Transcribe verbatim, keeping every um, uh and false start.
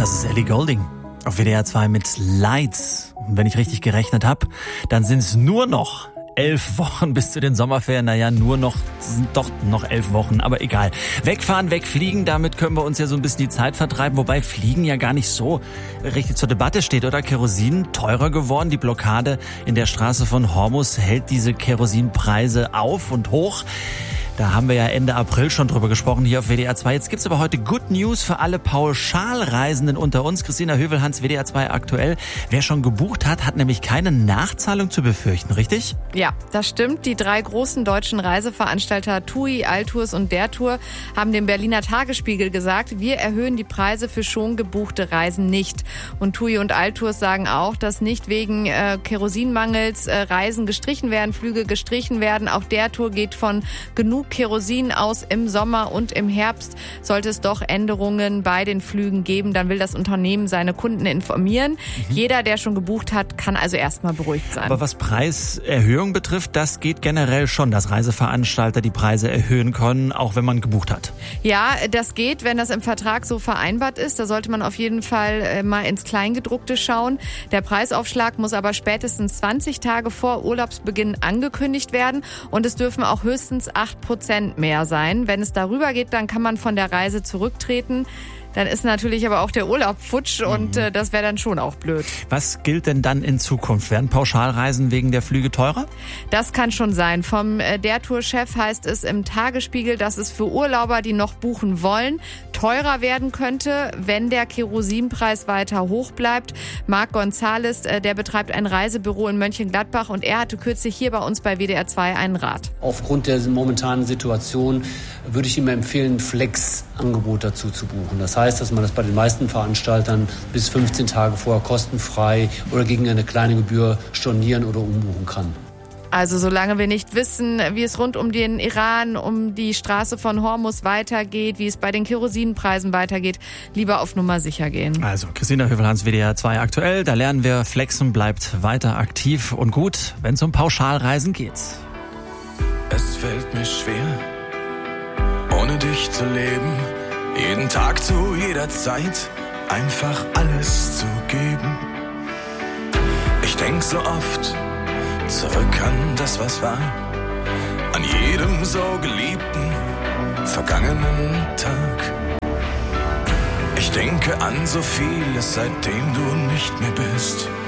Das ist Ellie Goulding auf W D R zwei mit Lights. Und wenn ich richtig gerechnet habe, dann sind es nur noch elf Wochen bis zu den Sommerferien. Naja, nur noch, sind doch noch elf Wochen, aber egal. Wegfahren, wegfliegen, damit können wir uns ja so ein bisschen die Zeit vertreiben. Wobei Fliegen ja gar nicht so richtig zur Debatte steht, oder? Kerosin teurer geworden. Die Blockade in der Straße von Hormus hält diese Kerosinpreise auf und hoch. Da haben wir ja Ende April schon drüber gesprochen hier auf W D R zwei. Jetzt gibt's aber heute Good News für alle Pauschalreisenden unter uns. Christina Hövelhans, W D R zwei aktuell. Wer schon gebucht hat, hat nämlich keine Nachzahlung zu befürchten, richtig? Ja, das stimmt. Die drei großen deutschen Reiseveranstalter TUI, Altours und der Tour haben dem Berliner Tagesspiegel gesagt, wir erhöhen die Preise für schon gebuchte Reisen nicht. Und TUI und Altours sagen auch, dass nicht wegen äh, Kerosinmangels äh, Reisen gestrichen werden, Flüge gestrichen werden. Auch der Tour geht von genug Kerosin aus im Sommer und im Herbst. Sollte es doch Änderungen bei den Flügen geben, dann will das Unternehmen seine Kunden informieren. Mhm. Jeder, der schon gebucht hat, kann also erstmal beruhigt sein. Aber was Preiserhöhung betrifft, das geht generell schon, dass Reiseveranstalter die Preise erhöhen können, auch wenn man gebucht hat. Ja, das geht, wenn das im Vertrag so vereinbart ist. Da sollte man auf jeden Fall mal ins Kleingedruckte schauen. Der Preisaufschlag muss aber spätestens zwanzig Tage vor Urlaubsbeginn angekündigt werden und es dürfen auch höchstens acht Prozent mehr sein. Wenn es darüber geht, dann kann man von der Reise zurücktreten. Dann ist natürlich aber auch der Urlaub futsch und äh, das wäre dann schon auch blöd. Was gilt denn dann in Zukunft? Werden Pauschalreisen wegen der Flüge teurer? Das kann schon sein. Vom äh, der Tour-Chef heißt es im Tagesspiegel, dass es für Urlauber, die noch buchen wollen, teurer werden könnte, wenn der Kerosinpreis weiter hoch bleibt. Marc Gonzales, äh, der betreibt ein Reisebüro in Mönchengladbach und er hatte kürzlich hier bei uns bei W D R zwei einen Rat. Aufgrund der momentanen Situation würde ich ihm empfehlen, ein Flex-Angebot dazu zu buchen. Das heißt, dass man das bei den meisten Veranstaltern bis fünfzehn Tage vorher kostenfrei oder gegen eine kleine Gebühr stornieren oder umbuchen kann. Also solange wir nicht wissen, wie es rund um den Iran, um die Straße von Hormus weitergeht, wie es bei den Kerosinpreisen weitergeht, lieber auf Nummer sicher gehen. Also Christina Hövelhans, W D R zwei aktuell, da lernen wir, Flexen bleibt weiter aktiv und gut, wenn es um Pauschalreisen geht. Es fällt mir schwer, ohne dich zu leben, jeden Tag zu jeder Zeit einfach alles zu geben. Ich denk so oft zurück an das, was war, an jedem so geliebten, vergangenen Tag. Ich denke an so vieles, seitdem du nicht mehr bist.